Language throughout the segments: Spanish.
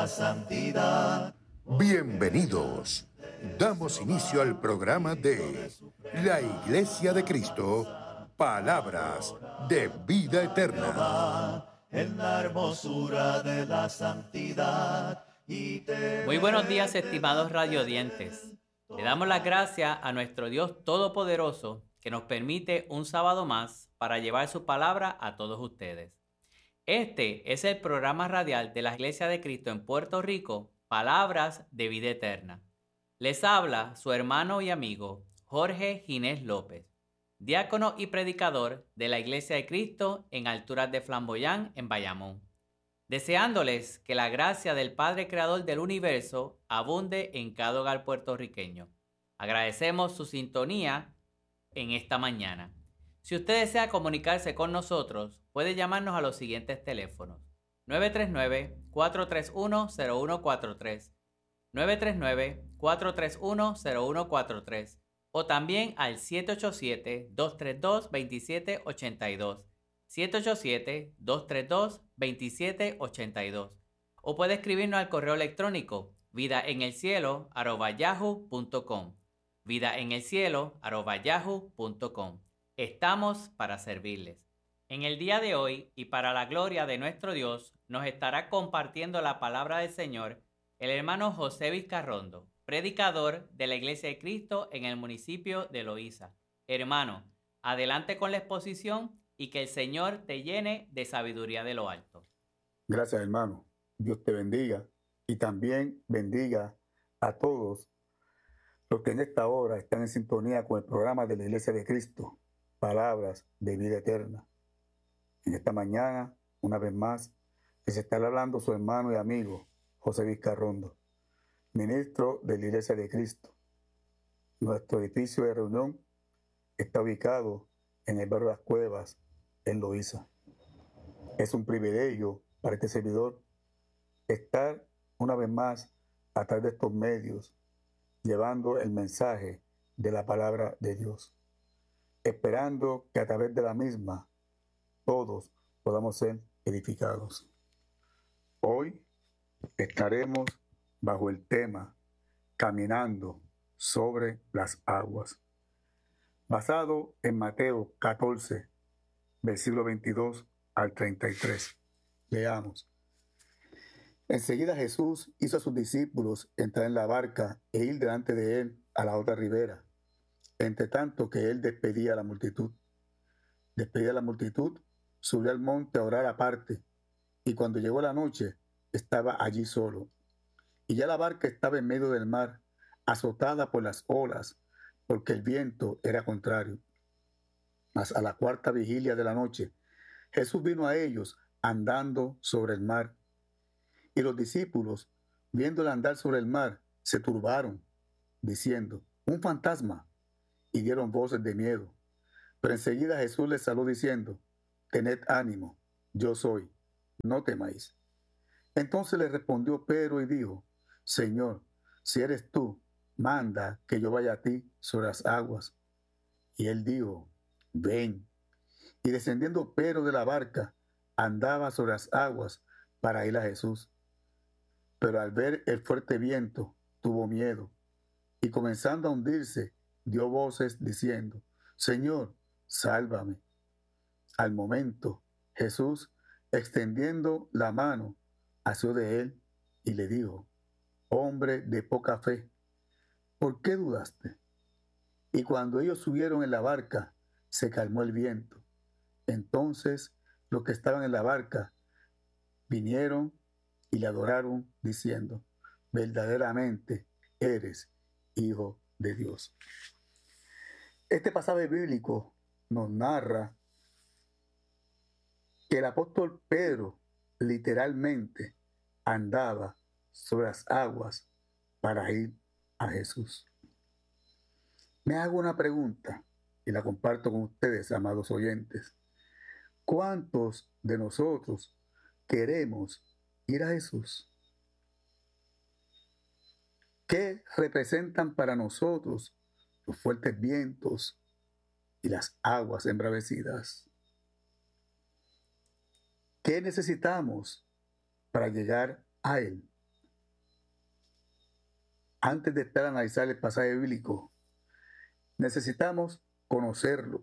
santidad. Bienvenidos. Damos inicio al programa de la Iglesia de Cristo, Palabras de Vida Eterna. En la hermosura de la santidad. Muy buenos días, estimados radiodientes. Le damos las gracias a nuestro Dios Todopoderoso que nos permite un sábado más para llevar su palabra a todos ustedes. Este es el programa radial de la Iglesia de Cristo en Puerto Rico, Palabras de Vida Eterna. Les habla su hermano y amigo Jorge Ginés López, diácono y predicador de la Iglesia de Cristo en Alturas de Flamboyán, en Bayamón. Deseándoles que la gracia del Padre Creador del Universo abunde en cada hogar puertorriqueño. Agradecemos su sintonía en esta mañana. Si usted desea comunicarse con nosotros, puede llamarnos a los siguientes teléfonos: 939-431-0143, 939-431-0143 o también al 787-232-2782, 787-232-2782, o puede escribirnos al correo electrónico vidaenelcielo@yahoo.com, vidaenelcielo@yahoo.com. Estamos para servirles. En el día de hoy, y para la gloria de nuestro Dios, nos estará compartiendo la palabra del Señor el hermano José Vizcarrondo, predicador de la Iglesia de Cristo en el municipio de Loíza. Hermano, adelante con la exposición y que el Señor te llene de sabiduría de lo alto. Gracias, hermano. Dios te bendiga y también bendiga a todos los que en esta hora están en sintonía con el programa de la Iglesia de Cristo, Palabras de Vida Eterna. En esta mañana, una vez más, les estará hablando su hermano y amigo José Vizcarrondo, ministro de la Iglesia de Cristo. Nuestro edificio de reunión está ubicado en el barrio Las Cuevas, en Loíza. Es un privilegio para este servidor estar una vez más a través de estos medios, llevando el mensaje de la palabra de Dios, esperando que a través de la misma todos podamos ser edificados. Hoy estaremos bajo el tema Caminando sobre las aguas, basado en Mateo 14, versículo 22 al 33. Leamos. Enseguida Jesús hizo a sus discípulos entrar en la barca e ir delante de él a la otra ribera, entre tanto que él despedía a la multitud. Despedida a la multitud, subió al monte a orar aparte, y cuando llegó la noche, estaba allí solo. Y ya la barca estaba en medio del mar, azotada por las olas, porque el viento era contrario. Mas a la cuarta vigilia de la noche, Jesús vino a ellos andando sobre el mar. Y los discípulos, viéndole andar sobre el mar, se turbaron, diciendo: un fantasma, y dieron voces de miedo. Pero enseguida Jesús les habló diciendo: tened ánimo, yo soy, no temáis. Entonces le respondió Pedro y dijo: Señor, si eres tú, manda que yo vaya a ti sobre las aguas. Y él dijo: ven. Y descendiendo Pedro de la barca, andaba sobre las aguas para ir a Jesús. Pero al ver el fuerte viento, tuvo miedo, y comenzando a hundirse, dio voces diciendo: Señor, sálvame. Al momento, Jesús, extendiendo la mano, asió de él y le dijo: hombre de poca fe, ¿por qué dudaste? Y cuando ellos subieron en la barca, se calmó el viento. Entonces los que estaban en la barca vinieron y le adoraron, diciendo: verdaderamente eres Hijo de Dios. Este pasaje bíblico nos narra que el apóstol Pedro literalmente andaba sobre las aguas para ir a Jesús. Me hago una pregunta y la comparto con ustedes, amados oyentes. ¿Cuántos de nosotros queremos ir a Jesús? ¿Qué representan para nosotros los fuertes vientos y las aguas embravecidas? ¿Qué necesitamos para llegar a Él? Antes de estar a analizar el pasaje bíblico, necesitamos conocerlo.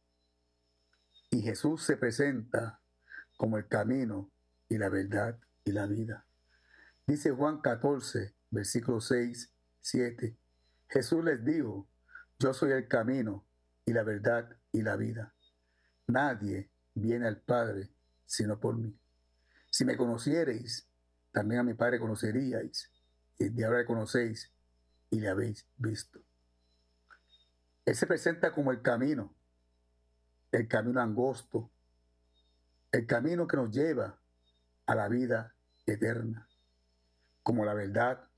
Y Jesús se presenta como el camino y la verdad y la vida. Dice Juan 14, versículos 6, 7. Jesús les dijo, yo soy el camino y la verdad y la vida. Nadie viene al Padre sino por mí. Si me conociereis, también a mi Padre conoceríais. Y de ahora le conocéis y le habéis visto. Él se presenta como el camino angosto, el camino que nos lleva a la vida eterna, como la verdad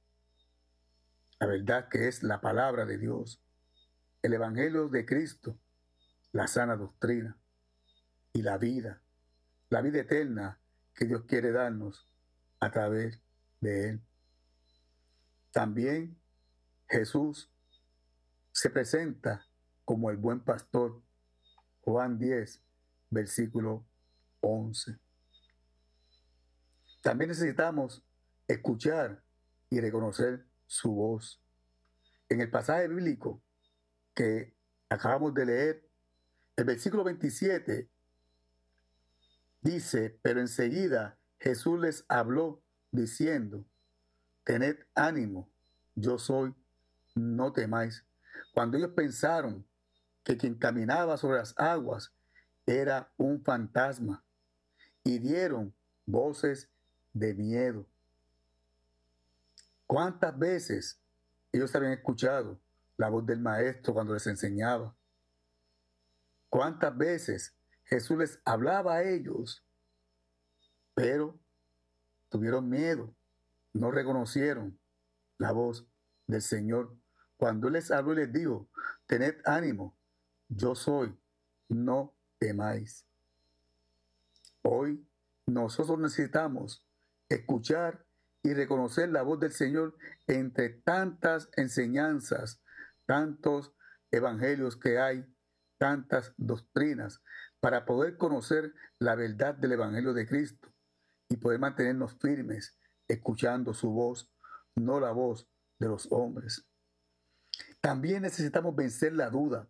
que es la palabra de Dios, el Evangelio de Cristo, la sana doctrina y la vida eterna que Dios quiere darnos a través de Él. También Jesús se presenta como el buen pastor, Juan 10, versículo 11. También necesitamos escuchar y reconocer su voz. En el pasaje bíblico que acabamos de leer, el versículo 27 dice, pero enseguida Jesús les habló diciendo, tened ánimo, yo soy, no temáis. Cuando ellos pensaron que quien caminaba sobre las aguas era un fantasma y dieron voces de miedo. ¿Cuántas veces ellos habían escuchado la voz del maestro cuando les enseñaba? ¿Cuántas veces Jesús les hablaba a ellos, pero tuvieron miedo, no reconocieron la voz del Señor? Cuando Él les habló y les dijo, tened ánimo, yo soy, no temáis. Hoy nosotros necesitamos escuchar y reconocer la voz del Señor entre tantas enseñanzas, tantos evangelios que hay, tantas doctrinas, para poder conocer la verdad del Evangelio de Cristo y poder mantenernos firmes, escuchando su voz, no la voz de los hombres. También necesitamos vencer la duda.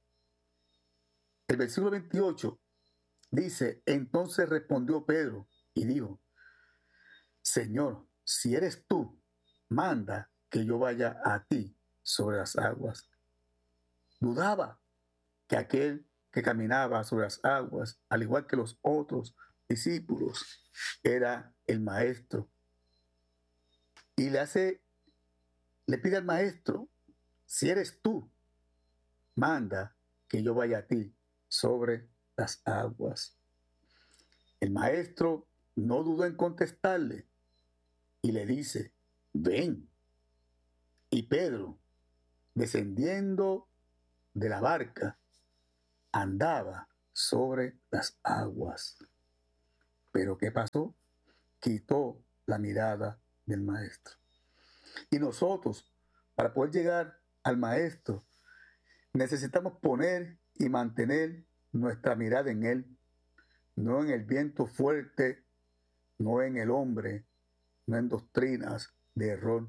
El versículo 28 dice, entonces respondió Pedro y dijo, Señor, si eres tú, manda que yo vaya a ti sobre las aguas. Dudaba que aquel que caminaba sobre las aguas, al igual que los otros discípulos, era el maestro. Y le pide al maestro, si eres tú, manda que yo vaya a ti sobre las aguas. El maestro no dudó en contestarle y le dice, ven. Y Pedro, descendiendo de la barca, andaba sobre las aguas. Pero ¿qué pasó? Quitó la mirada del maestro. Y nosotros, para poder llegar al maestro, necesitamos poner y mantener nuestra mirada en él, no en el viento fuerte, no en el hombre, no en doctrinas de error.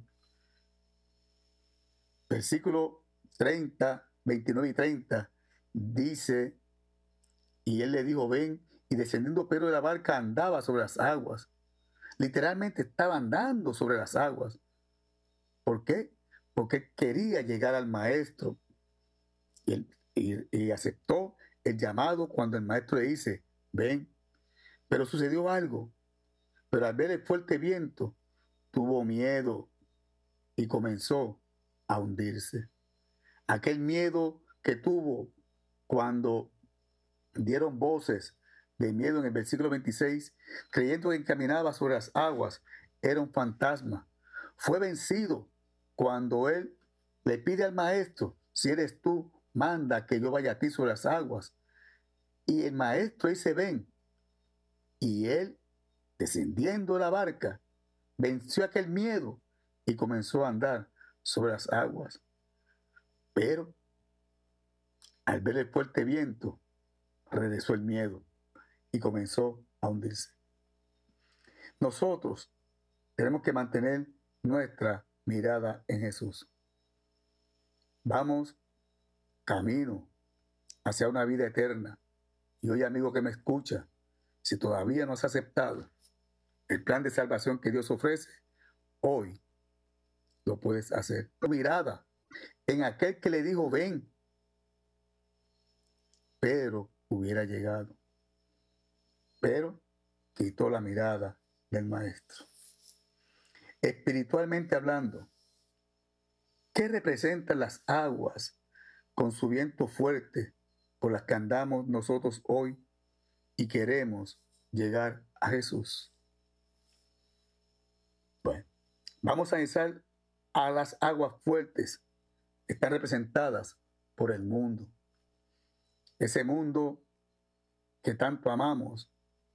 Versículo 30, 29 y 30 dice, y él le dijo, ven, y descendiendo Pedro de la barca andaba sobre las aguas. Literalmente estaba andando sobre las aguas. ¿Por qué? Porque quería llegar al maestro y aceptó el llamado cuando el maestro le dice, ven. Pero sucedió algo. Pero al ver el fuerte viento, tuvo miedo y comenzó a hundirse. Aquel miedo que tuvo cuando dieron voces de miedo en el versículo 26, creyendo que caminaba sobre las aguas, era un fantasma. Fue vencido cuando él le pide al maestro, si eres tú, manda que yo vaya a ti sobre las aguas. Y el maestro dice, ven. Y él, descendiendo de la barca, venció aquel miedo y comenzó a andar sobre las aguas. Pero al ver el fuerte viento, regresó el miedo y comenzó a hundirse. Nosotros tenemos que mantener nuestra mirada en Jesús. Vamos camino hacia una vida eterna. Y hoy, amigo que me escucha, si todavía no has aceptado el plan de salvación que Dios ofrece, hoy lo puedes hacer. Tu mirada en aquel que le dijo, ven. Pedro hubiera llegado, pero quitó la mirada del maestro. Espiritualmente hablando, ¿qué representan las aguas con su viento fuerte por las que andamos nosotros hoy y queremos llegar a Jesús? Bueno, vamos a analizar a las aguas fuertes que están representadas por el mundo. Ese mundo que tanto amamos.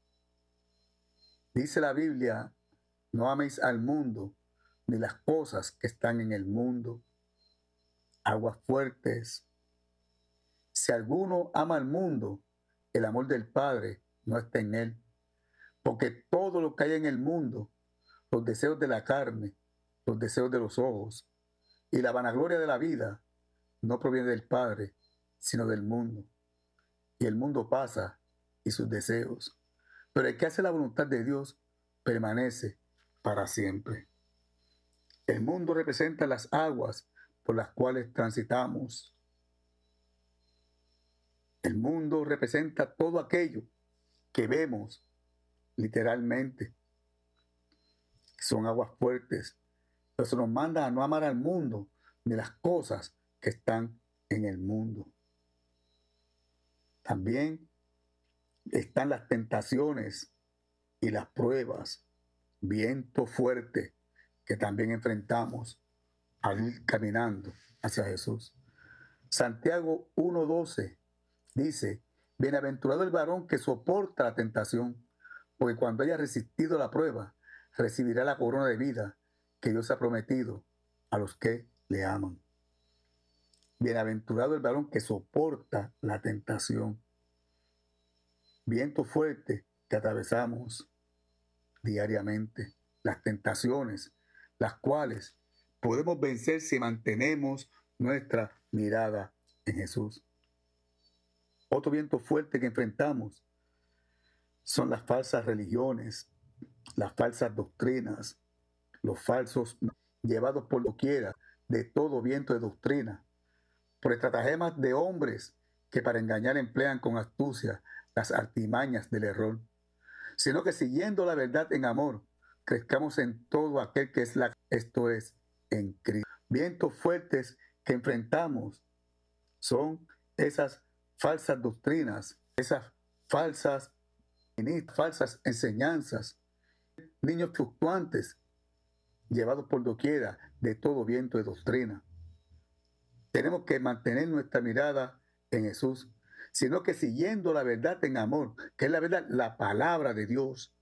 Dice la Biblia, no améis al mundo ni las cosas que están en el mundo. Aguas fuertes. Si alguno ama al mundo, el amor del Padre no está en él. Porque todo lo que hay en el mundo, los deseos de la carne, los deseos de los ojos y la vanagloria de la vida, no proviene del Padre, sino del mundo. Y el mundo pasa y sus deseos. Pero el que hace la voluntad de Dios permanece para siempre. El mundo representa las aguas por las cuales transitamos. El mundo representa todo aquello que vemos literalmente. Son aguas fuertes. Pero se nos manda a no amar al mundo ni las cosas que están en el mundo. También están las tentaciones y las pruebas, viento fuerte que también enfrentamos al ir caminando hacia Jesús. Santiago 1:12 dice, bienaventurado el varón que soporta la tentación, porque cuando haya resistido la prueba, recibirá la corona de vida que Dios ha prometido a los que le aman. Bienaventurado el varón que soporta la tentación. Viento fuerte que atravesamos diariamente. Las tentaciones, las cuales podemos vencer si mantenemos nuestra mirada en Jesús. Otro viento fuerte que enfrentamos son las falsas religiones, las falsas doctrinas, los falsos llevados por doquiera de todo viento de doctrina, por estratagemas de hombres que para engañar emplean con astucia las artimañas del error, sino que siguiendo la verdad en amor, crezcamos en todo aquel que es esto es, en Cristo. Vientos fuertes que enfrentamos son esas falsas doctrinas, esas falsas enseñanzas, niños fluctuantes, llevados por doquiera de todo viento de doctrina. Tenemos que mantener nuestra mirada en Jesús, sino que siguiendo la verdad en amor, que es la verdad, la palabra de Dios,